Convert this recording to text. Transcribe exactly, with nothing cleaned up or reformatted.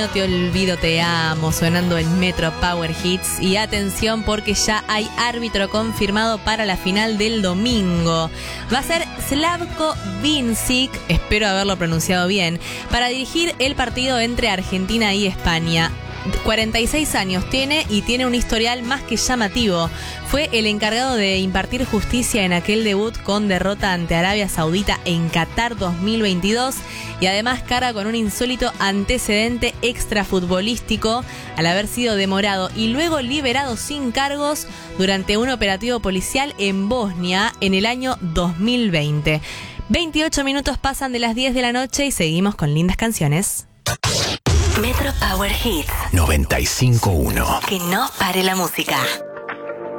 No te olvido, te amo, sonando en Metro Power Hits. Y atención porque ya hay árbitro confirmado para la final del domingo. Va a ser Slavko Vincic, espero haberlo pronunciado bien, para dirigir el partido entre Argentina y España. cuarenta y seis años tiene y tiene un historial más que llamativo. Fue el encargado de impartir justicia en aquel debut con derrota ante Arabia Saudita en Qatar dos mil veintidós y además carga con un insólito antecedente extrafutbolístico al haber sido demorado y luego liberado sin cargos durante un operativo policial en Bosnia en el año dos mil veinte. veintiocho minutos pasan de las diez de la noche y seguimos con lindas canciones. Metro Power Hits noventa y cinco punto uno. Que no pare la música.